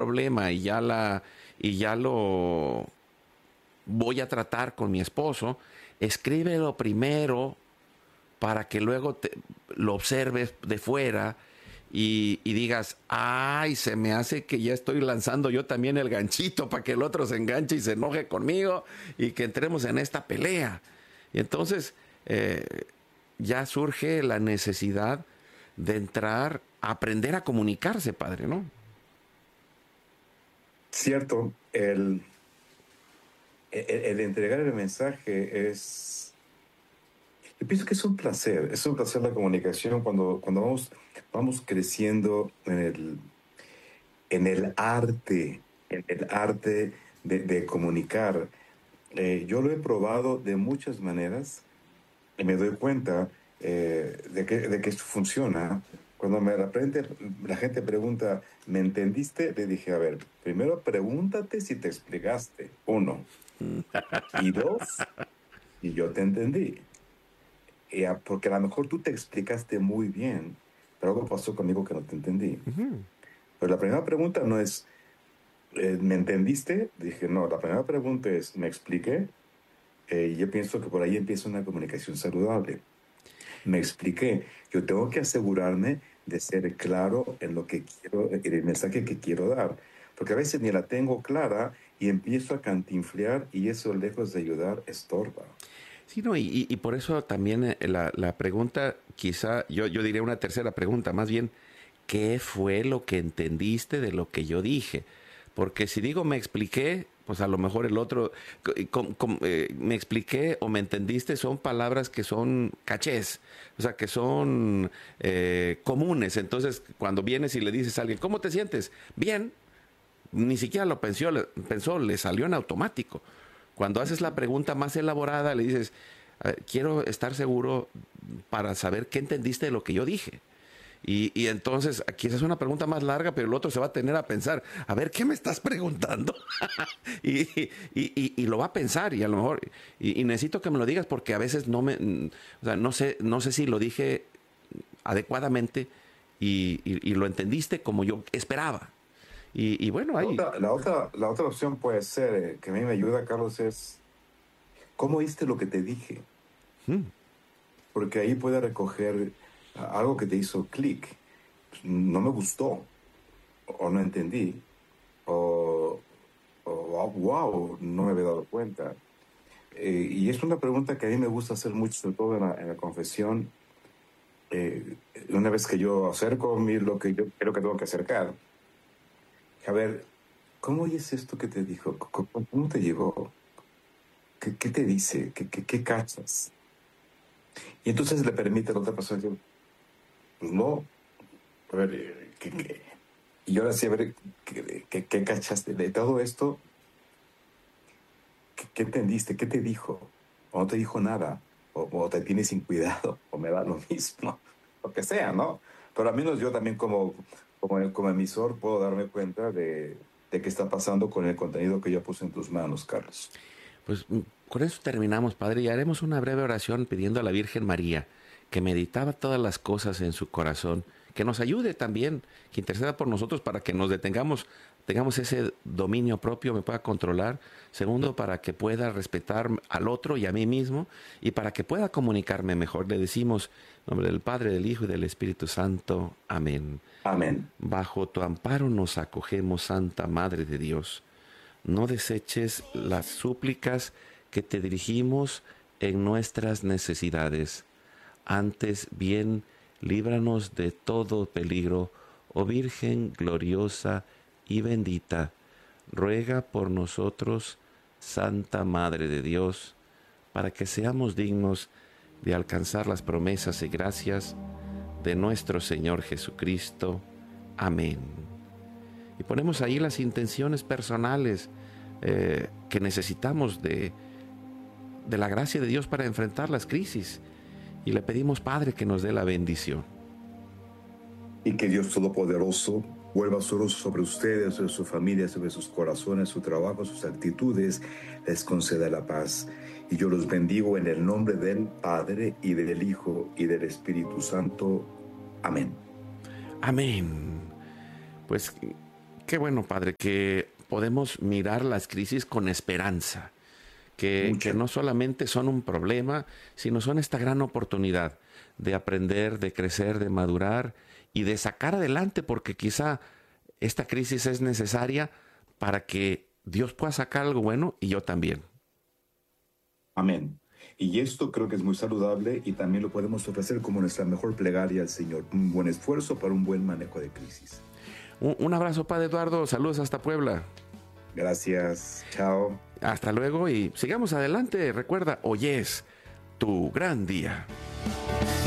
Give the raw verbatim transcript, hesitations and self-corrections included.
problema y ya la y ya lo voy a tratar con mi esposo, escríbelo primero para que luego te, lo observes de fuera y, y digas, ay, se me hace que ya estoy lanzando yo también el ganchito para que el otro se enganche y se enoje conmigo y que entremos en esta pelea. Y entonces eh, ya surge la necesidad de entrar a aprender a comunicarse, padre, ¿no? Cierto, el, el, el entregar el mensaje es... Yo pienso que es un placer, es un placer la comunicación cuando, cuando vamos, vamos creciendo en el, en el arte, en el arte de, de comunicar. Eh, yo lo he probado de muchas maneras y me doy cuenta eh, de, que, de que esto funciona. Cuando me la, frente, la gente pregunta, ¿me entendiste? Le dije, a ver, primero pregúntate si te explicaste, uno. Y dos, y yo te entendí. Y a, porque a lo mejor tú te explicaste muy bien, pero algo pasó conmigo que no te entendí. Uh-huh. Pero la primera pregunta no es, eh, ¿me entendiste? Dije, no, la primera pregunta es, ¿me expliqué? Eh, y yo pienso que por ahí empieza una comunicación saludable. Me expliqué. Yo tengo que asegurarme de ser claro en lo que quiero, en el mensaje que quiero dar. Porque a veces ni la tengo clara y empiezo a cantinflear y eso, lejos de ayudar, estorba. Sí, no, y, y por eso también la, la pregunta, quizá, yo, yo diría una tercera pregunta, más bien, ¿qué fue lo que entendiste de lo que yo dije? Porque si digo me expliqué, pues a lo mejor el otro, com, com, eh, me expliqué o me entendiste son palabras que son cachés, o sea, que son eh, comunes. Entonces, cuando vienes y le dices a alguien, ¿cómo te sientes? Bien, ni siquiera lo pensó, pensó, le salió en automático. Cuando haces la pregunta más elaborada, le dices, quiero estar seguro para saber qué entendiste de lo que yo dije. Y, y entonces, aquí esa es una pregunta más larga, pero el otro se va a tener a pensar, a ver, ¿qué me estás preguntando? y, y, y, y lo va a pensar y a lo mejor, y, y necesito que me lo digas porque a veces no me, o sea, no sé, no sé si lo dije adecuadamente y, y, y lo entendiste como yo esperaba. Y, y bueno, ahí... La otra, la, otra, la otra opción puede ser, eh, que a mí me ayuda, Carlos, es, ¿cómo oíste lo que te dije? Hmm. Porque ahí puede recoger algo que te hizo clic. No me gustó, o no entendí, o, o wow, no me había dado cuenta. Eh, y es una pregunta que a mí me gusta hacer mucho, sobre todo en la, en la confesión. Eh, una vez que yo acerco a mí lo que yo creo que tengo que acercar, a ver, ¿cómo oyes esto que te dijo? ¿Cómo, cómo te llegó? ¿Qué, qué te dice? ¿Qué, qué, qué cachas? Y entonces le permite a la otra persona decir, pues no, a ver, ¿qué, qué? Y ahora sí, a ver, ¿qué, qué, qué cachaste de todo esto? ¿Qué, qué entendiste? ¿Qué te dijo? ¿O no te dijo nada? ¿O, o te tiene sin cuidado? ¿O me da lo mismo? Lo que sea, ¿no? Pero al menos yo también como, como, como emisor puedo darme cuenta de, de qué está pasando con el contenido que yo puse en tus manos, Carlos. Pues con eso terminamos, Padre, y haremos una breve oración pidiendo a la Virgen María que meditaba todas las cosas en su corazón, que nos ayude también, que interceda por nosotros para que nos detengamos, tengamos ese dominio propio, me pueda controlar. Segundo, para que pueda respetar al otro y a mí mismo, y para que pueda comunicarme mejor. Le decimos, en nombre del Padre, del Hijo y del Espíritu Santo. Amén. Amén. Bajo tu amparo nos acogemos, Santa Madre de Dios. No deseches las súplicas que te dirigimos en nuestras necesidades. Antes bien, líbranos de todo peligro, oh Virgen gloriosa y bendita. Ruega por nosotros, Santa Madre de Dios, para que seamos dignos de alcanzar las promesas y gracias de nuestro Señor Jesucristo. Amén. Y ponemos ahí las intenciones personales eh, que necesitamos de, de la gracia de Dios para enfrentar las crisis. Y le pedimos, Padre, que nos dé la bendición. Y que Dios Todopoderoso vuelva sobre ustedes, sobre su familia, sobre sus corazones, su trabajo, sus actitudes, les conceda la paz. Y yo los bendigo en el nombre del Padre, y del Hijo, y del Espíritu Santo. Amén. Amén. Pues Qué bueno, Padre, que podemos mirar las crisis con esperanza, que, que Mucho. no solamente son un problema, sino son esta gran oportunidad de aprender, de crecer, de madurar y de sacar adelante, porque quizá esta crisis es necesaria para que Dios pueda sacar algo bueno y yo también. Amén. Y esto creo que es muy saludable y también lo podemos ofrecer como nuestra mejor plegaria al Señor. Un buen esfuerzo para un buen manejo de crisis. Un, un abrazo, Padre Eduardo. Saludos hasta Puebla. Gracias. Chao. Hasta luego y sigamos adelante. Recuerda, hoy es tu gran día.